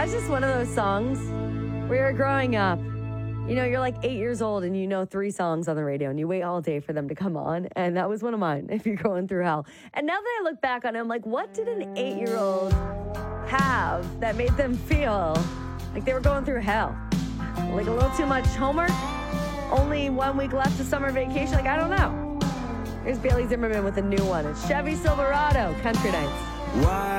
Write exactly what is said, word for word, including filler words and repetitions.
That's just one of those songs where you're growing up. You know, you're like eight years old and you know three songs on the radio and you wait all day for them to come on. And that was one of mine, If You're Going Through Hell. And now that I look back on it, I'm like, what did an eight-year-old have that made them feel like they were going through hell? Like a little too much homework? Only one week left of summer vacation? Like, I don't know. Here's Bailey Zimmerman with a new one. It's Chevy Silverado, Country Nights. Why?